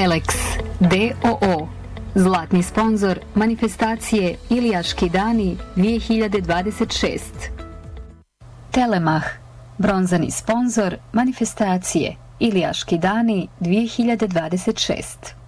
Telex d.o.o. Zlatni sponzor manifestacije Ilijaški dani 2026. Telemah, bronzani sponzor manifestacije Ilijaški dani 2026.